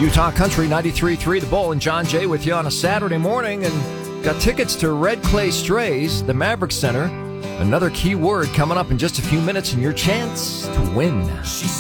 Utah Country 93.3 The Bull, and John Jay with you on a Saturday morning, and got tickets to Red Clay Strays, the Maverick Center. Another key word coming up in just a few minutes, and your chance to win.